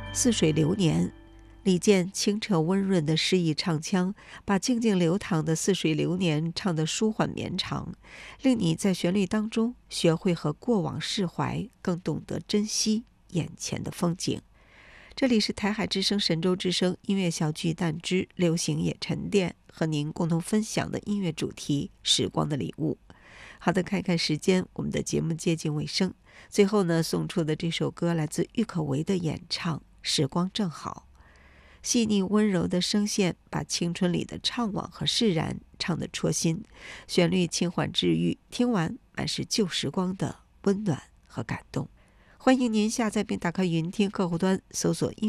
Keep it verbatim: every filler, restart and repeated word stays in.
似水流年，李健清澈温润的诗意唱腔，把静静流淌的似水流年唱得舒缓绵长，令你在旋律当中学会和过往释怀，更懂得珍惜眼前的风景。这里是台海之声神州之声音乐小聚淡之流行也沉淀，和您共同分享的音乐主题时光的礼物。好的，看看时间，我们的节目接近尾声。最后呢，送出的这首歌来自郁可唯的演唱《时光正好》，细腻温柔的声线把青春里的怅惘和释然唱得戳心，旋律轻缓治愈，听完满是旧时光的温暖和感动。欢迎您下载并打开云听客户端，搜索音